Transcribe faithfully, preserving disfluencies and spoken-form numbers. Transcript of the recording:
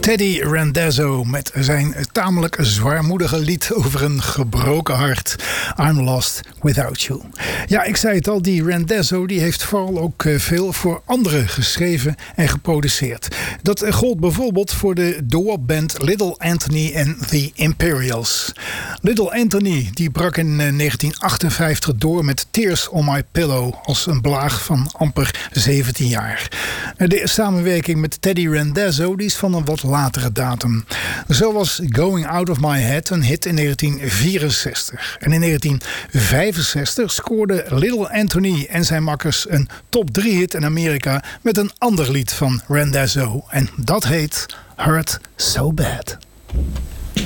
Teddy Randazzo met zijn tamelijk zwaarmoedige lied over een gebroken hart. I'm Lost Without You. Ja, ik zei het al, die Randazzo die heeft vooral ook veel voor anderen geschreven en geproduceerd. Dat gold bijvoorbeeld voor de doo-wop band Little Anthony and the Imperials. Little Anthony die brak in negentien achtenvijftig door met Tears on My Pillow als een blaag van amper zeventien jaar. De samenwerking met Teddy Randazzo die is van een wat latere datum. Zo was Going Out of My Head een hit in negentien vierenzestig. En in negentien vijfenzestig scoorde Little Anthony en zijn makkers een top drie hit in Amerika met een ander lied van Randazzo. En dat heet Hurt So Bad.